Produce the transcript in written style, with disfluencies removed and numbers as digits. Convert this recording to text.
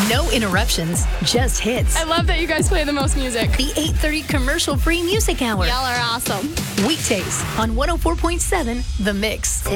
No interruptions, just hits. I love that you guys play the most music. The 8:30 commercial-free music hour. Y'all are awesome. Weekdays on 104.7 The Mix.